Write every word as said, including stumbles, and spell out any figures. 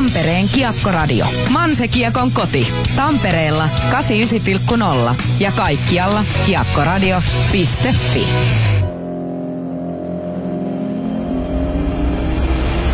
Tampereen Kiekkoradio. Manse Kiekon koti. Tampereella kahdeksankymmentäyhdeksän pilkku nolla ja kaikkialla kiekkoradio piste fi.